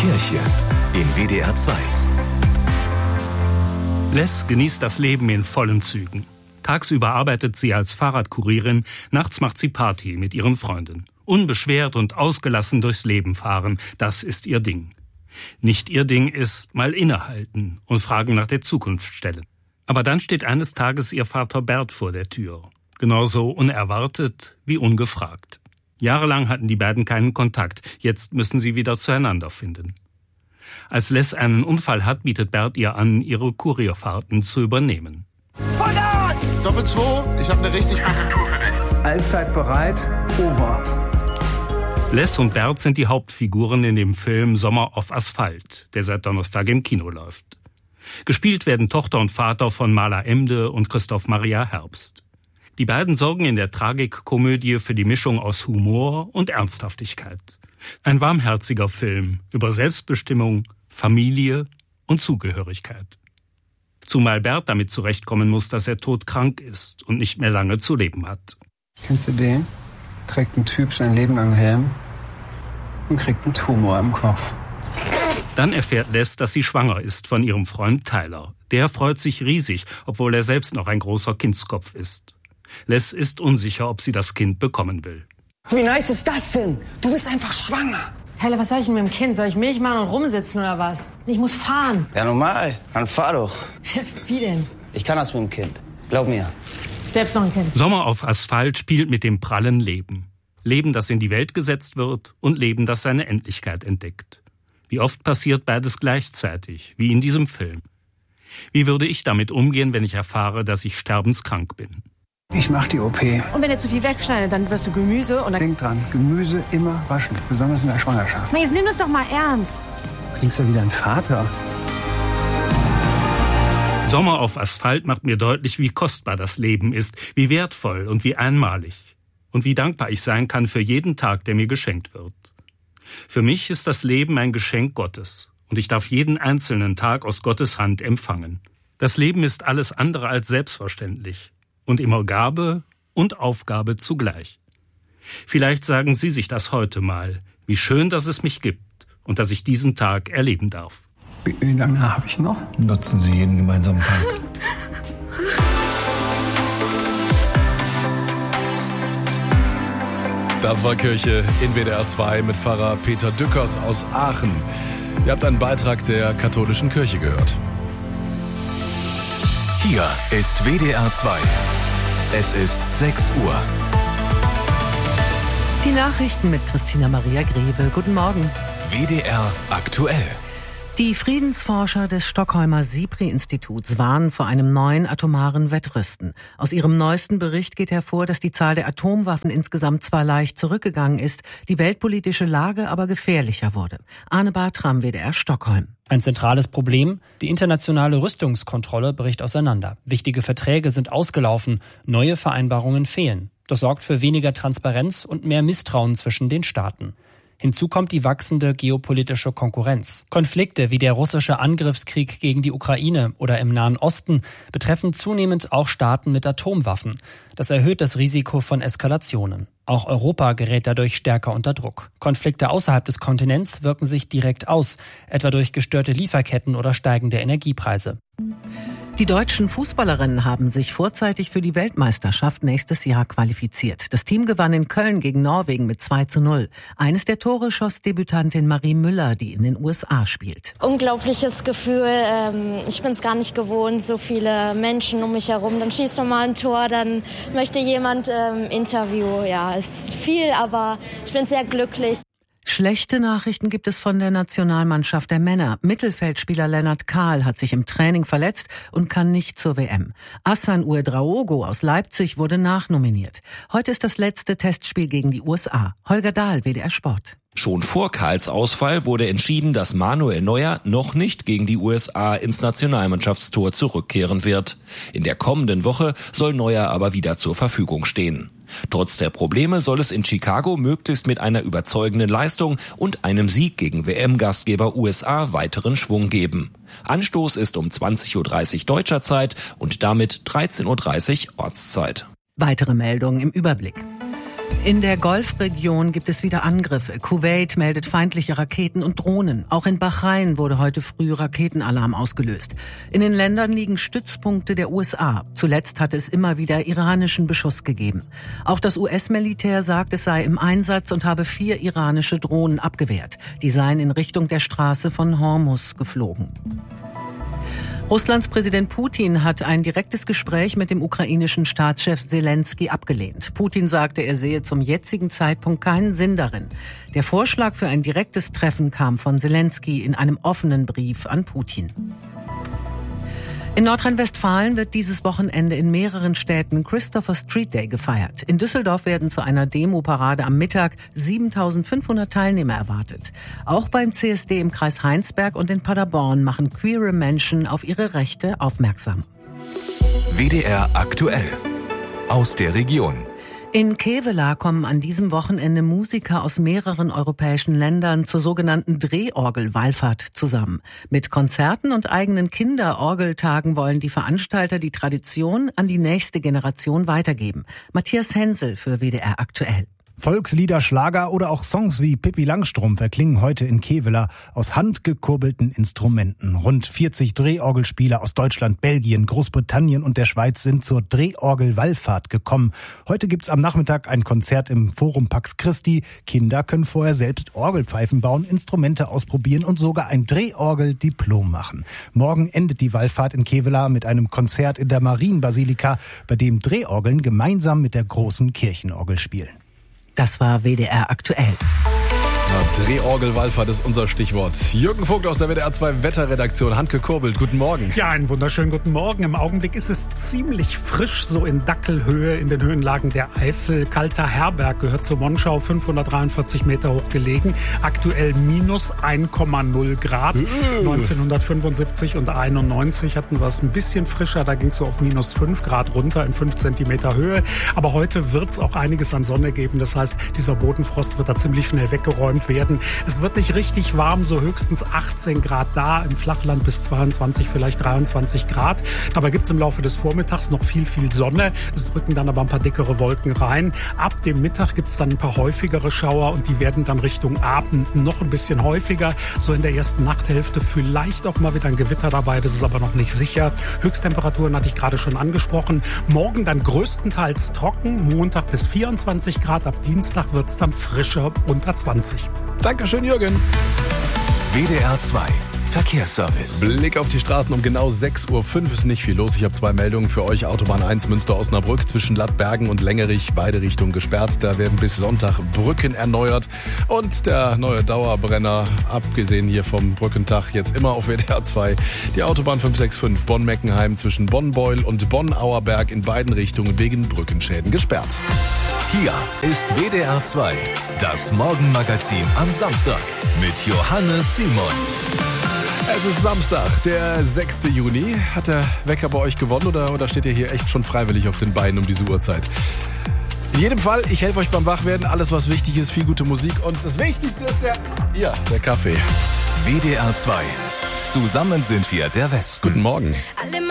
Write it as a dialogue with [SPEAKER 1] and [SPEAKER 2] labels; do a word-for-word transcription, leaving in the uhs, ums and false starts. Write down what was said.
[SPEAKER 1] Kirche in W D R zwei.
[SPEAKER 2] Les genießt das Leben in vollen Zügen. Tagsüber arbeitet sie als Fahrradkurierin, nachts macht sie Party mit ihren Freunden. Unbeschwert und ausgelassen durchs Leben fahren, das ist ihr Ding. Nicht ihr Ding ist mal innehalten und Fragen nach der Zukunft stellen. Aber dann steht eines Tages ihr Vater Bert vor der Tür. Genauso unerwartet wie ungefragt. Jahrelang hatten die beiden keinen Kontakt, jetzt müssen sie wieder zueinander finden. Als Les einen Unfall hat, bietet Bert ihr an, ihre Kurierfahrten zu übernehmen.
[SPEAKER 3] Vollgas! Doppel zwei, ich habe eine richtig gute Tour für dich.
[SPEAKER 4] Allzeit bereit, over.
[SPEAKER 2] Les und Bert sind die Hauptfiguren in dem Film Sommer auf Asphalt, der seit Donnerstag im Kino läuft. Gespielt werden Tochter und Vater von Maler Emde und Christoph Maria Herbst. Die beiden sorgen in der Tragikkomödie für die Mischung aus Humor und Ernsthaftigkeit. Ein warmherziger Film über Selbstbestimmung, Familie und Zugehörigkeit. Zumal Bert damit zurechtkommen muss, dass er todkrank ist und nicht mehr lange zu leben hat.
[SPEAKER 4] Kennst du den? Trägt ein Typ sein Leben lang Helm und kriegt einen Tumor im Kopf.
[SPEAKER 2] Dann erfährt Les, dass sie schwanger ist von ihrem Freund Tyler. Der freut sich riesig, obwohl er selbst noch ein großer Kindskopf ist. Les ist unsicher, ob sie das Kind bekommen will.
[SPEAKER 5] Wie nice ist das denn? Du bist einfach schwanger.
[SPEAKER 6] Tyler, was soll ich denn mit dem Kind? Soll ich Milch machen und rumsitzen oder was? Ich muss fahren.
[SPEAKER 5] Ja, normal. Dann fahr doch.
[SPEAKER 6] Wie denn?
[SPEAKER 5] Ich kann das mit dem Kind. Glaub mir.
[SPEAKER 6] Selbst noch ein Kind.
[SPEAKER 2] Sommer auf Asphalt spielt mit dem prallen Leben. Leben, das in die Welt gesetzt wird und Leben, das seine Endlichkeit entdeckt. Wie oft passiert beides gleichzeitig, wie in diesem Film. Wie würde ich damit umgehen, wenn ich erfahre, dass ich sterbenskrank bin?
[SPEAKER 4] Ich mach die O P.
[SPEAKER 6] Und wenn er zu viel wegschneidet, dann wirst du Gemüse und dann...
[SPEAKER 4] Denk dran, Gemüse immer waschen, besonders in der Schwangerschaft.
[SPEAKER 6] Na, jetzt nimm das doch mal ernst.
[SPEAKER 4] Klingst du wieder ein Vater?
[SPEAKER 2] Sommer auf Asphalt macht mir deutlich, wie kostbar das Leben ist, wie wertvoll und wie einmalig. Und wie dankbar ich sein kann für jeden Tag, der mir geschenkt wird. Für mich ist das Leben ein Geschenk Gottes. Und ich darf jeden einzelnen Tag aus Gottes Hand empfangen. Das Leben ist alles andere als selbstverständlich. Und immer Gabe und Aufgabe zugleich. Vielleicht sagen Sie sich das heute mal, wie schön, dass es mich gibt und dass ich diesen Tag erleben darf.
[SPEAKER 4] Wie lange habe ich noch?
[SPEAKER 7] Nutzen Sie jeden gemeinsamen Tag.
[SPEAKER 1] Das war Kirche in W D R zwei mit Pfarrer Peter Dückers aus Aachen. Ihr habt einen Beitrag der katholischen Kirche gehört. Hier ist W D R zwei. Es ist sechs Uhr.
[SPEAKER 8] Die Nachrichten mit Christina Maria Greve. Guten Morgen.
[SPEAKER 1] W D R aktuell.
[SPEAKER 8] Die Friedensforscher des Stockholmer SIPRI-Instituts warnen vor einem neuen atomaren Wettrüsten. Aus ihrem neuesten Bericht geht hervor, dass die Zahl der Atomwaffen insgesamt zwar leicht zurückgegangen ist, die weltpolitische Lage aber gefährlicher wurde. Arne Bartram, W D R Stockholm.
[SPEAKER 9] Ein zentrales Problem, die internationale Rüstungskontrolle bricht auseinander. Wichtige Verträge sind ausgelaufen, neue Vereinbarungen fehlen. Das sorgt für weniger Transparenz und mehr Misstrauen zwischen den Staaten. Hinzu kommt die wachsende geopolitische Konkurrenz. Konflikte wie der russische Angriffskrieg gegen die Ukraine oder im Nahen Osten betreffen zunehmend auch Staaten mit Atomwaffen. Das erhöht das Risiko von Eskalationen. Auch Europa gerät dadurch stärker unter Druck. Konflikte außerhalb des Kontinents wirken sich direkt aus, etwa durch gestörte Lieferketten oder steigende Energiepreise.
[SPEAKER 8] Die deutschen Fußballerinnen haben sich vorzeitig für die Weltmeisterschaft nächstes Jahr qualifiziert. Das Team gewann in Köln gegen Norwegen mit zwei zu null. Eines der Tore schoss Debütantin Marie Müller, die in den U S A spielt.
[SPEAKER 10] Unglaubliches Gefühl. Ich bin es gar nicht gewohnt, so viele Menschen um mich herum. Dann schießt man mal ein Tor, dann möchte jemand ähm, Interview. Ja, es ist viel, aber ich bin sehr glücklich.
[SPEAKER 8] Schlechte Nachrichten gibt es von der Nationalmannschaft der Männer. Mittelfeldspieler Lennart Kahl hat sich im Training verletzt und kann nicht zur W M. Hassan Ouedraogo aus Leipzig wurde nachnominiert. Heute ist das letzte Testspiel gegen die U S A. Holger Dahl, W D R Sport.
[SPEAKER 11] Schon vor Kahls Ausfall wurde entschieden, dass Manuel Neuer noch nicht gegen die U S A ins Nationalmannschaftstor zurückkehren wird. In der kommenden Woche soll Neuer aber wieder zur Verfügung stehen. Trotz der Probleme soll es in Chicago möglichst mit einer überzeugenden Leistung und einem Sieg gegen W M-Gastgeber U S A weiteren Schwung geben. Anstoß ist um zwanzig Uhr dreißig deutscher Zeit und damit dreizehn Uhr dreißig Ortszeit.
[SPEAKER 8] Weitere Meldungen im Überblick. In der Golfregion gibt es wieder Angriffe. Kuwait meldet feindliche Raketen und Drohnen. Auch in Bahrain wurde heute früh Raketenalarm ausgelöst. In den Ländern liegen Stützpunkte der U S A. Zuletzt hatte es immer wieder iranischen Beschuss gegeben. Auch das U S-Militär sagt, es sei im Einsatz und habe vier iranische Drohnen abgewehrt. Die seien in Richtung der Straße von Hormuz geflogen. Russlands Präsident Putin hat ein direktes Gespräch mit dem ukrainischen Staatschef Selenskyj abgelehnt. Putin sagte, er sehe zum jetzigen Zeitpunkt keinen Sinn darin. Der Vorschlag für ein direktes Treffen kam von Selenskyj in einem offenen Brief an Putin. In Nordrhein-Westfalen wird dieses Wochenende in mehreren Städten Christopher Street Day gefeiert. In Düsseldorf werden zu einer Demoparade am Mittag siebentausendfünfhundert Teilnehmer erwartet. Auch beim C S D im Kreis Heinsberg und in Paderborn machen queere Menschen auf ihre Rechte aufmerksam.
[SPEAKER 12] W D R aktuell aus der Region.
[SPEAKER 8] In Kevela kommen an diesem Wochenende Musiker aus mehreren europäischen Ländern zur sogenannten Drehorgel-Wallfahrt zusammen. Mit Konzerten und eigenen Kinderorgeltagen wollen die Veranstalter die Tradition an die nächste Generation weitergeben. Matthias Hensel für W D R aktuell.
[SPEAKER 13] Volkslieder, Schlager oder auch Songs wie Pippi Langstrumpf erklingen heute in Kevela aus handgekurbelten Instrumenten. Rund vierzig Drehorgelspieler aus Deutschland, Belgien, Großbritannien und der Schweiz sind zur Drehorgel-Wallfahrt gekommen. Heute gibt's am Nachmittag ein Konzert im Forum Pax Christi. Kinder können vorher selbst Orgelpfeifen bauen, Instrumente ausprobieren und sogar ein Drehorgel-Diplom machen. Morgen endet die Wallfahrt in Kevela mit einem Konzert in der Marienbasilika, bei dem Drehorgeln gemeinsam mit der großen Kirchenorgel spielen.
[SPEAKER 8] Das war W D R aktuell.
[SPEAKER 1] Ja, Drehorgel-Wallfahrt ist unser Stichwort. Jürgen Vogt aus der W D R zwei Wetterredaktion, handgekurbelt. Guten Morgen.
[SPEAKER 14] Ja, einen wunderschönen guten Morgen. Im Augenblick ist es ziemlich frisch, so in Dackelhöhe in den Höhenlagen der Eifel. Kalter Herberg gehört zur Monschau, fünfhundertdreiundvierzig Meter hoch gelegen. Aktuell minus eins Komma null Grad. Äh. neunzehnhundertfünfundsiebzig und einundneunzig hatten wir es ein bisschen frischer. Da ging es so auf minus fünf Grad runter in fünf Zentimeter Höhe. Aber heute wird es auch einiges an Sonne geben. Das heißt, dieser Bodenfrost wird da ziemlich schnell weggeräumt werden. Es wird nicht richtig warm, so höchstens achtzehn Grad da, im Flachland bis zweiundzwanzig, vielleicht dreiundzwanzig Grad. Dabei gibt es im Laufe des Vormittags noch viel, viel Sonne. Es drücken dann aber ein paar dickere Wolken rein. Ab dem Mittag gibt es dann ein paar häufigere Schauer und die werden dann Richtung Abend noch ein bisschen häufiger. So in der ersten Nachthälfte vielleicht auch mal wieder ein Gewitter dabei, das ist aber noch nicht sicher. Höchsttemperaturen hatte ich gerade schon angesprochen. Morgen dann größtenteils trocken, Montag bis vierundzwanzig Grad. Ab Dienstag wird es dann frischer, unter zwanzig.
[SPEAKER 1] Dankeschön, Jürgen.
[SPEAKER 12] W D R zwei Verkehrsservice.
[SPEAKER 1] Blick auf die Straßen um genau sechs Uhr fünf ist nicht viel los. Ich habe zwei Meldungen für euch. Autobahn eins Münster-Osnabrück zwischen Lattbergen und Längerich, beide Richtungen gesperrt. Da werden bis Sonntag Brücken erneuert. Und der neue Dauerbrenner, abgesehen hier vom Brückentag, jetzt immer auf W D R zwei. Die Autobahn fünf sechs fünf Bonn-Meckenheim zwischen Bonn-Beul und Bonn-Auerberg in beiden Richtungen wegen Brückenschäden gesperrt.
[SPEAKER 12] Hier ist W D R zwei, das Morgenmagazin am Samstag mit Johannes Simon.
[SPEAKER 1] Es ist Samstag, der sechste Juni. Hat der Wecker bei euch gewonnen oder, oder steht ihr hier echt schon freiwillig auf den Beinen um diese Uhrzeit? In jedem Fall, ich helfe euch beim Wachwerden. Alles, was wichtig ist, viel gute Musik. Und das Wichtigste ist der, ja, der Kaffee.
[SPEAKER 12] W D R zwei. Zusammen sind wir der Westen.
[SPEAKER 1] Guten Morgen.
[SPEAKER 15] Alle